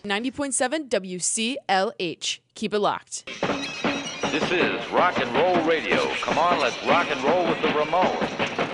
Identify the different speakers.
Speaker 1: 90.7 WCLH. Keep it locked.
Speaker 2: This is rock and roll radio. Come on, let's rock and roll with the Ramones.